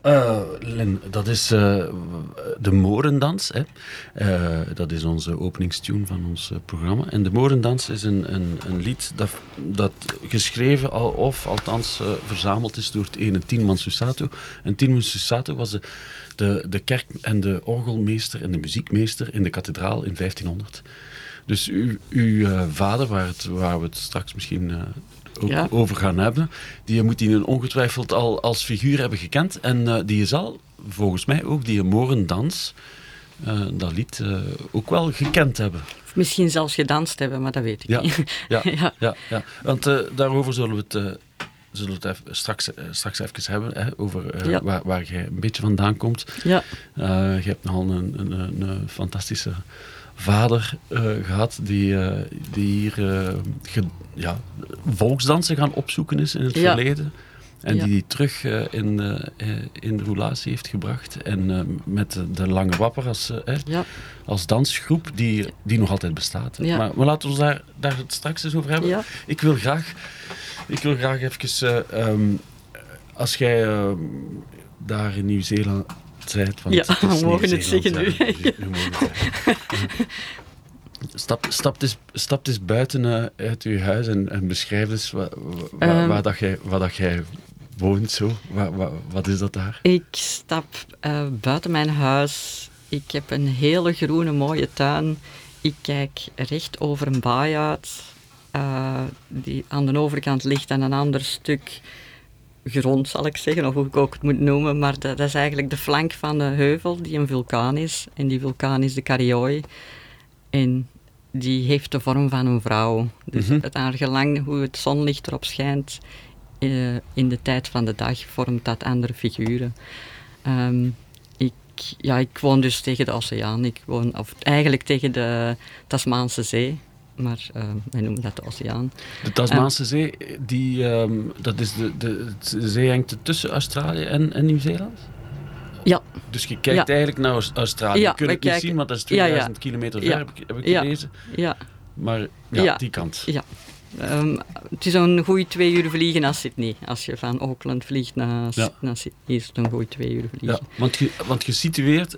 Lin, dat is de Morendans. Hè. Dat is onze openingstune van ons programma. En de Morendans is een lied dat geschreven of althans verzameld is door het ene Tienman Susato. En Tienman Susato was de kerk- en de orgelmeester en de muziekmeester in de kathedraal in 1500. Dus uw vader, waar we het straks misschien ook over gaan hebben, die moet die ongetwijfeld al als figuur hebben gekend. En die zal volgens mij ook die Morendans, dat lied, ook wel gekend hebben. Of misschien zelfs gedanst hebben, maar dat weet ik niet. Ja. Want daarover zullen we het straks even hebben, hè, over waar jij een beetje vandaan komt. Ja. Je hebt nogal een fantastische vader gehad die hier volksdansen gaan opzoeken is in het verleden. En die terug in de roulatie heeft gebracht. En met de Lange Wapper als dansgroep die nog altijd bestaat. Ja. Maar laten we daar het straks eens over hebben. Ja. Ik wil graag even, als jij daar in Nieuw-Zeeland bent... Want we mogen het zeggen nu. Stap eens buiten uit uw huis en beschrijf eens waar dat jij woont. Zo. Wat is dat daar? Ik stap buiten mijn huis. Ik heb een hele groene mooie tuin. Ik kijk recht over een baai uit. Die aan de overkant ligt aan een ander stuk grond, zal ik zeggen, of hoe ik ook het moet noemen. Maar dat is eigenlijk de flank van de heuvel die een vulkaan is. En die vulkaan is de Kareoi. En die heeft de vorm van een vrouw. Dus het naar gelang hoe het zonlicht erop schijnt in de tijd van de dag, vormt dat andere figuren. Ik woon dus tegen de oceaan. Ik woon eigenlijk tegen de Tasmaanse Zee. Maar wij noemen dat de oceaan. De Tasmaanse Zee, dat is de zee hangt tussen Australië en Nieuw-Zeeland? Ja. Dus je kijkt eigenlijk naar Australië. Je kunt het niet zien, want dat is 2000 kilometer ver, heb ik gelezen. Ja. Maar die kant. Ja. Het is een goede 2 uur vliegen naar Sydney. Als je van Auckland vliegt naar Sydney, is het een goede 2 uur vliegen. Ja, want gesitueerd...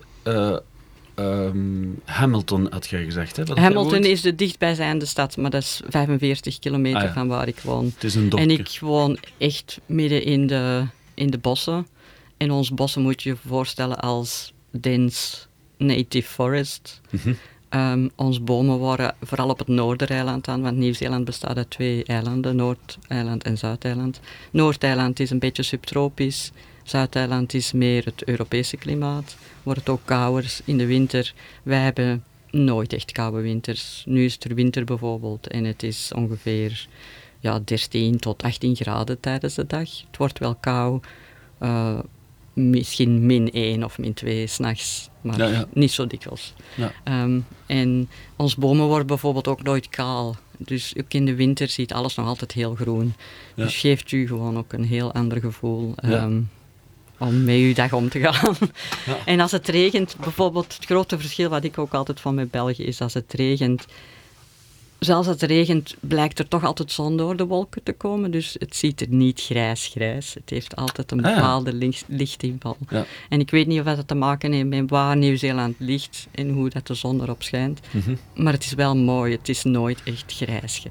Hamilton had jij gezegd, hè? Hamilton is de dichtbijzijnde stad, maar dat is 45 kilometer van waar ik woon. Het is een dorpje. En ik woon echt midden in de bossen. En ons bossen moet je je voorstellen als dense native forest. Onze bomen worden vooral op het Noordereiland aan, want Nieuw-Zeeland bestaat uit 2 eilanden, Noordeiland en Zuideiland. Noordeiland is een beetje subtropisch. Zuideiland is meer het Europese klimaat. Wordt het ook kouder in de winter. Wij hebben nooit echt koude winters. Nu is er winter bijvoorbeeld en het is ongeveer 13 tot 18 graden tijdens de dag. Het wordt wel koud. Misschien -1 of -2 s'nachts, maar niet zo dikwijls. Ja. En onze bomen worden bijvoorbeeld ook nooit kaal. Dus ook in de winter ziet alles nog altijd heel groen. Ja. Dus geeft u gewoon ook een heel ander gevoel om met uw dag om te gaan. Ja. En als het regent, bijvoorbeeld het grote verschil wat ik ook altijd van met België is, als het regent, zelfs als het regent, blijkt er toch altijd zon door de wolken te komen. Dus het ziet er niet grijs. Het heeft altijd een bepaalde lichtinval. Ja. En ik weet niet of dat te maken heeft met waar Nieuw-Zeeland ligt en hoe dat de zon erop schijnt. Maar het is wel mooi. Het is nooit echt grijs.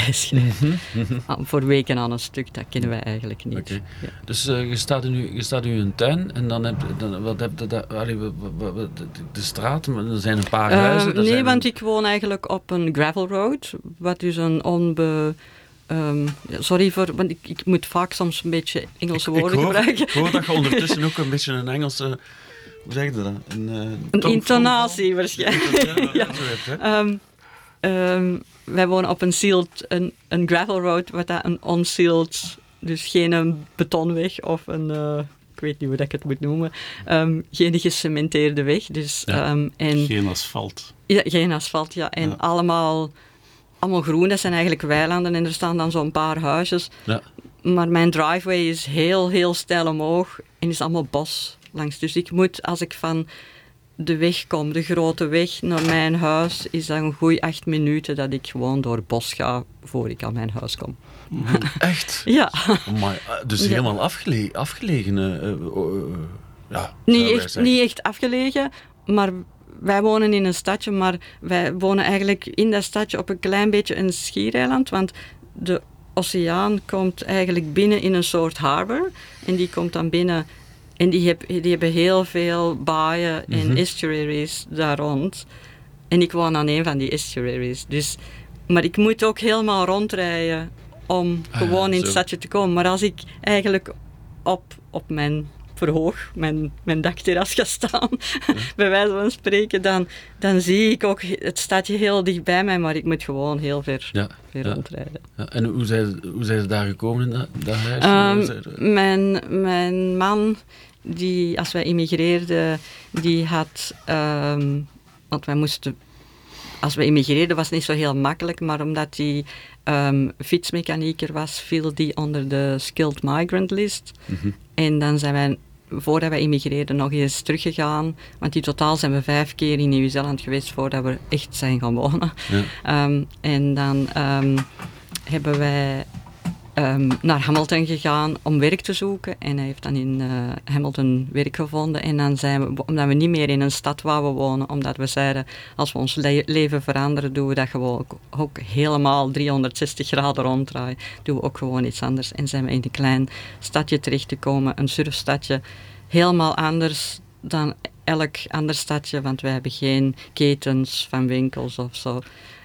Voor weken aan een stuk, dat kennen wij eigenlijk niet. Okay. Ja. Dus je staat in een tuin en dan heb je de straten, er zijn een paar huizen. Want ik woon eigenlijk op een gravel road. Wat dus een sorry voor, want ik moet vaak soms een beetje Engelse woorden gebruiken. Ik hoor dat je ondertussen ook een beetje een Engelse... Hoe zeg je dat? Een intonatie waarschijnlijk. Wij wonen op een gravel road, wat dat een unsealed, dus geen een betonweg of een... ik weet niet hoe ik het moet noemen. Geen gecementeerde weg. Dus, geen asfalt. Ja, geen asfalt, ja. En allemaal groen, dat zijn eigenlijk weilanden en er staan dan zo'n paar huisjes. Ja. Maar mijn driveway is heel, heel steil omhoog en is allemaal bos langs. Dus ik moet, als ik van de weg kom, de grote weg naar mijn huis, is dat een goeie 8 minuten dat ik gewoon door het bos ga voor ik aan mijn huis kom. Echt? Ja. Dus helemaal afgelegen. Niet echt afgelegen, maar wij wonen in een stadje, maar wij wonen eigenlijk in dat stadje op een klein beetje een schiereiland, want de oceaan komt eigenlijk binnen in een soort harbor en die komt dan binnen en die hebben heel veel baaien en estuaries daar rond. En ik woon aan een van die estuaries. Dus, maar ik moet ook helemaal rondrijden om gewoon in het stadje te komen. Maar als ik eigenlijk op mijn verhoog, mijn dakterras ga staan, bij wijze van spreken, dan zie ik ook het stadje heel dicht bij mij, maar ik moet gewoon heel ver rondrijden. Ja. En hoe zijn ze daar gekomen in dat huis? Mijn man, als wij immigreerden, die had... want wij moesten... Als we immigreerden was het niet zo heel makkelijk, maar omdat hij fietsmechanieker was, viel die onder de Skilled Migrant List. En dan zijn wij, voordat wij immigreerden, nog eens teruggegaan. Want in totaal zijn we 5 keer in Nieuw-Zeeland geweest voordat we echt zijn gaan wonen. Ja. En dan hebben wij naar Hamilton gegaan om werk te zoeken. En hij heeft dan in Hamilton werk gevonden. En dan zijn we, omdat we niet meer in een stad wouden wonen, omdat we zeiden, als we ons leven veranderen, doen we dat gewoon ook helemaal 360 graden ronddraaien. Doen we ook gewoon iets anders. En zijn we in een klein stadje terechtgekomen, een surfstadje, helemaal anders dan elk ander stadje, want wij hebben geen ketens van winkels of zo.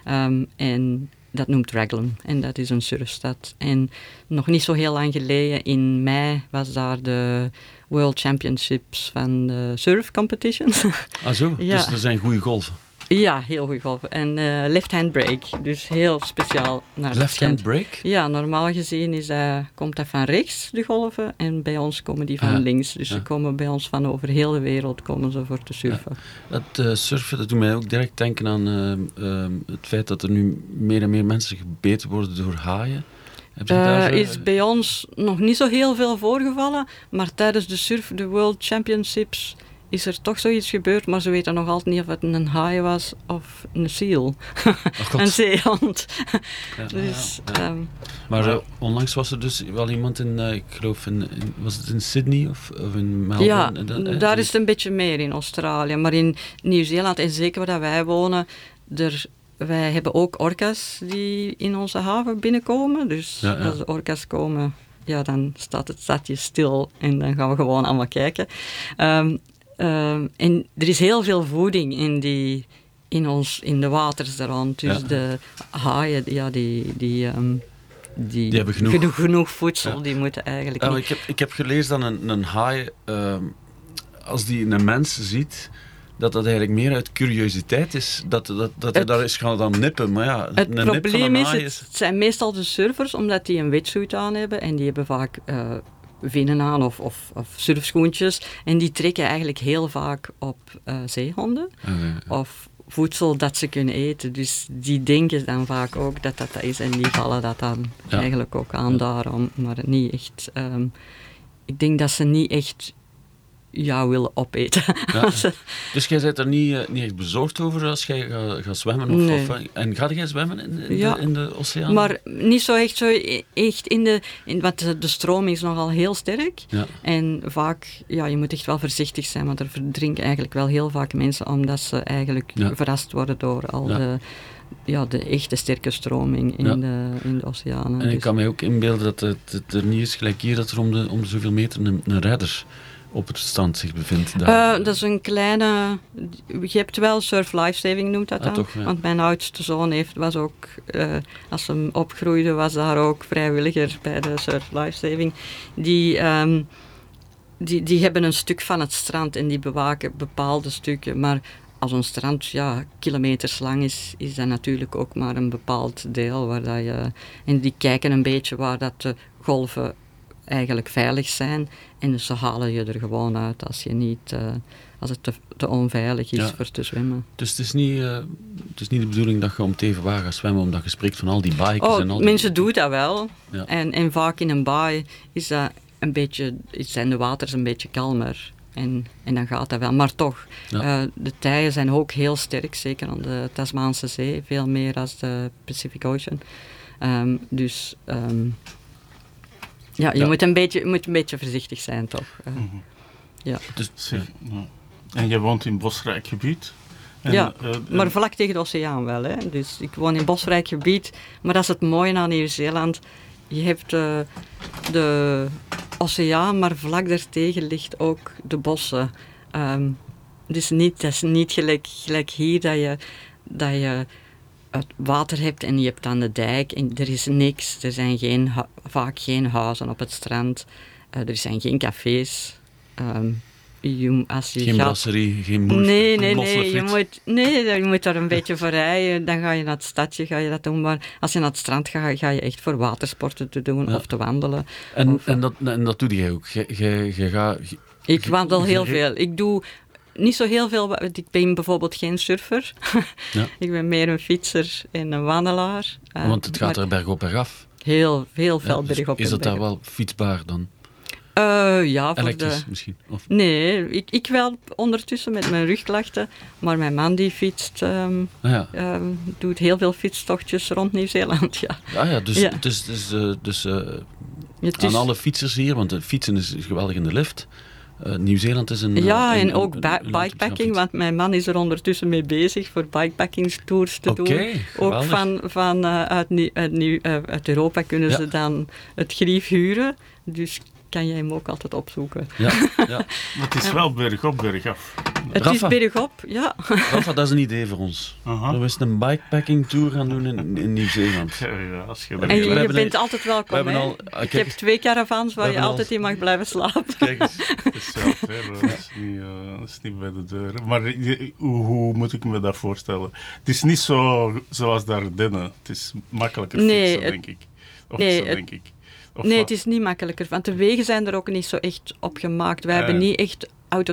En dat noemt Raglan en dat is een surfstad. En nog niet zo heel lang geleden, in mei, was daar de World Championships van de surf competitions. Ah zo, ja. Dus er zijn goede golven. Ja, heel goede golven. En left-hand break, dus heel speciaal. Left-hand break? Ja, normaal gezien komt dat van rechts, de golven, en bij ons komen die van links. Dus ze komen bij ons van over heel de wereld komen ze voor te surfen. Ja. Dat surfen, dat doet mij ook direct denken aan het feit dat er nu meer en meer mensen gebeten worden door haaien. Is bij ons nog niet zo heel veel voorgevallen, maar tijdens de World Championships is er toch zoiets gebeurd, maar ze weten nog altijd niet of het een haai was of een seal. Een zeehond. Dus, maar onlangs was er dus wel iemand in, ik geloof, was het in Sydney of in Melbourne? Ja, daar is het een beetje meer in Australië, maar in Nieuw-Zeeland, en zeker waar wij wonen, wij hebben ook orka's die in onze haven binnenkomen. Dus als de orka's komen, dan staat het stadje stil en dan gaan we gewoon allemaal kijken. En er is heel veel voeding in de waters daar rond. Dus de haaien, die hebben genoeg voedsel. Die moeten eigenlijk niet. Ik heb gelezen dat een haai, als die een mens ziet, dat eigenlijk meer uit curiositeit is. Dat hij daar is gaan dan nippen. Maar ja, het probleem is, het zijn meestal de surfers, omdat die een wetsuit aan hebben. En die hebben vaak vinnen aan of surfschoentjes. En die trekken eigenlijk heel vaak op zeehonden. Of voedsel dat ze kunnen eten. Dus die denken dan vaak ook dat is. En die vallen dat dan eigenlijk ook aan daarom. Maar niet echt... ik denk dat ze niet echt jou willen opeten. Ja. Dus jij bent er niet echt bezorgd over als jij gaat zwemmen? Nee. En ga jij zwemmen in de oceaan? Maar niet zo echt want de stroming is nogal heel sterk. Ja. En vaak, je moet echt wel voorzichtig zijn, want er verdrinken eigenlijk wel heel vaak mensen, omdat ze eigenlijk verrast worden door al de echte sterke stroming in de oceanen. En ik kan mij ook inbeelden dat het er niet is gelijk hier, dat er om de zoveel meter een redder op het strand zich bevindt. Dat is een kleine... Je hebt wel surf lifesaving, noemt dat dan. Toch, ja. Want mijn oudste zoon was ook... als hij opgroeide, was daar ook vrijwilliger bij de surf lifesaving. Die hebben een stuk van het strand en die bewaken bepaalde stukken. Maar als een strand kilometers lang is dat natuurlijk ook maar een bepaald deel. Waar dat je, en die kijken een beetje waar dat de golven eigenlijk veilig zijn. En dus ze halen je er gewoon uit als het te onveilig is voor te zwemmen. Dus het is niet de bedoeling dat je om te even waar gaat zwemmen, omdat je spreekt van al die baaikjes en al die... Mensen doen dat wel. Ja. En vaak in een baai is dat een beetje, zijn de waters een beetje kalmer. En dan gaat dat wel. Maar toch, de tijen zijn ook heel sterk, zeker aan de Tasmaanse Zee, veel meer dan de Pacific Ocean. Je moet een beetje voorzichtig zijn, toch? En je woont in bosrijk gebied? Maar vlak tegen de oceaan wel. Hè. Dus ik woon in bosrijk gebied, maar dat is het mooie aan Nieuw-Zeeland. Je hebt de oceaan, maar vlak daartegen ligt ook de bossen. Dus dat is niet gelijk hier dat je het water hebt en je hebt dan de dijk en er is niks. Er zijn vaak geen huizen op het strand. Er zijn geen cafés. Geen brasserie, geen moes. Nee. Je moet daar een beetje voor rijden. Dan ga je naar het stadje, ga je dat doen. Maar als je naar het strand gaat, ga je echt voor watersporten te doen of te wandelen. En dat doe jij ook? Ik wandel heel veel. Ik doe niet zo heel veel. Ik ben bijvoorbeeld geen surfer. Ik ben meer een fietser en een wandelaar. Want het gaat er bergop bergaf. Heel veel bergop. Is dat daar wel fietsbaar dan? Elektrisch misschien? Of? Nee, ik wel ondertussen met mijn rugklachten. Maar mijn man die fietst, doet heel veel fietstochtjes rond Nieuw-Zeeland. Aan alle fietsers hier, want fietsen is geweldig in de lift. Nieuw-Zeeland is een... en ook bikepacking, want mijn man is er ondertussen mee bezig voor bikepacking-tours te doen. Ook uit Europa kunnen ze dan het grief huren. Dus kan jij hem ook altijd opzoeken. Maar het is wel bergop, bergaf. Het is bergop, ja. Rafa, dat is een idee voor ons. We willen een bikepacking tour gaan doen in Nieuw-Zeeland. En je bent altijd welkom. Ik heb 2 caravans waar je altijd in mag blijven slapen. Kijk eens. Dat is wel ver, dat is niet bij de deur. Maar hoe moet ik me dat voorstellen? Het is niet zo zoals de Ardennen. Het is makkelijker fietsen, denk ik. Het is niet makkelijker, want de wegen zijn er ook niet zo echt op gemaakt. Wij hebben niet echt